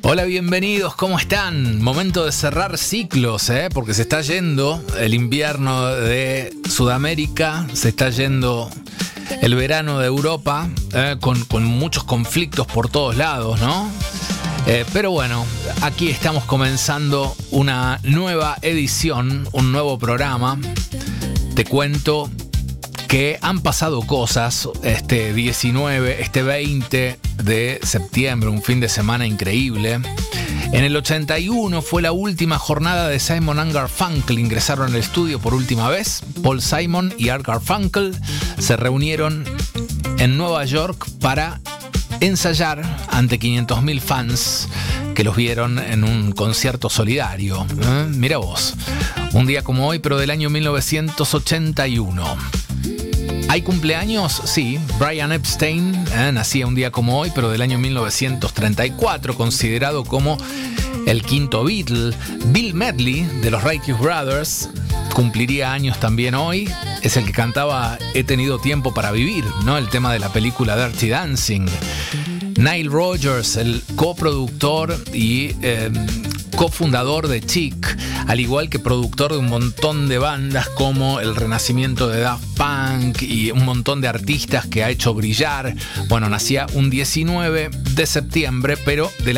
Hola, bienvenidos, ¿cómo están? Momento de cerrar ciclos, porque se está yendo el invierno de Sudamérica, se está yendo el verano de Europa, con muchos conflictos por todos lados, ¿no? Pero bueno, aquí estamos comenzando una nueva edición, un nuevo programa. Te cuento que han pasado cosas este 20 de septiembre, un fin de semana increíble. En el 81 fue la última jornada de Simon & Garfunkel. Ingresaron al estudio por última vez. Paul Simon y Art Garfunkel se reunieron en Nueva York para ensayar ante 500.000 fans que los vieron en un concierto solidario. Mira vos, un día como hoy, pero del año 1981. ¿Hay cumpleaños? Sí. Brian Epstein nacía un día como hoy, pero del año 1934, considerado como el quinto Beatle. Bill Medley, de los Righteous Brothers, cumpliría años también hoy. Es el que cantaba He tenido tiempo para vivir, ¿no? El tema de la película Dirty Dancing. Nile Rodgers, el coproductor y cofundador de Chic, al igual que productor de un montón de bandas como el renacimiento de Daft Punk y un montón de artistas que ha hecho brillar. Bueno, nacía un 19 de septiembre, pero de